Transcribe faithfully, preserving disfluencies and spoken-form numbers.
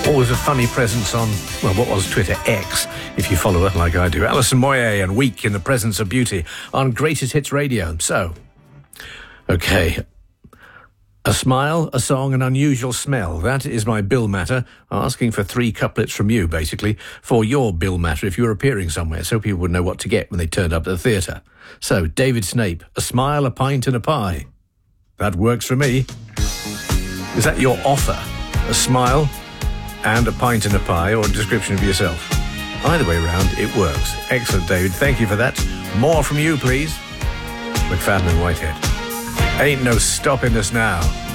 Always a funny presence on, well, what was Twitter, X, if you follow it like I do. Alison Moyet and Weak in the Presence of Beauty on Greatest Hits Radio. So, okay. A smile, a song, an unusual smell. That is my bill matter. Asking for three couplets from you, basically, for your bill matter if you're appearing somewhere, so people would know what to get when they turned up at the theatre. So, David Snape, a smile, a pint and a pie. That works for me. Is that your offer? A smile and a pint and a pie, or a description of yourself? Either way round, it works. Excellent, David. Thank you for that. More from you, please. McFadden and Whitehead. Ain't no stopping us now.